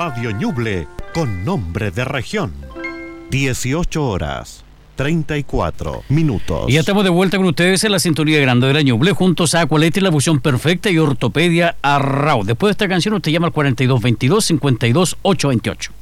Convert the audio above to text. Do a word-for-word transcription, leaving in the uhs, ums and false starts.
Radio Ñuble con nombre de región. dieciocho horas, treinta y cuatro minutos. Y ya estamos de vuelta con ustedes en la sintonía grande de la Ñuble, juntos a Aqualetri, la fusión perfecta, y Ortopedia Arrau. Después de esta canción usted llama al cuarenta y dos veintidós, cincuenta y dos, ochocientos veintiocho.